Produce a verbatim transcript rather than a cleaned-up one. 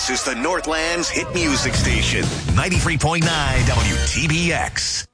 This is the Northland's hit music station, ninety-three point nine W T B X.